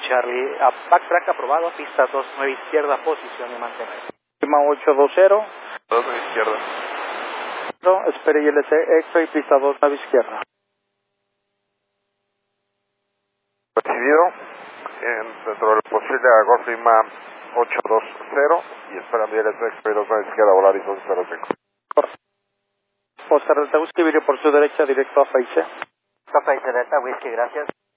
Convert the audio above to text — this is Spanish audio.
Charlie. Backtrack aprobado, pista 29 izquierda, posición y mantener. Lima 820. 29 izquierda. No, espere ILC, X-ray, pista 29 izquierda. Recibido, dentro del posible a Golf Lima 820 y esperando ILC X-ray 29 izquierda, Horizon 05. Oscar Delta Whisky, viré por su derecha, directo a Faice. Café Delta Whisky, gracias.